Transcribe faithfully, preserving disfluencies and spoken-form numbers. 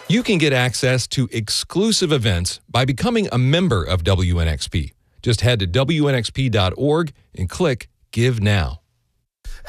You can get access to exclusive events by becoming a member of W N X P. Just head to W N X P dot org and click Give Now.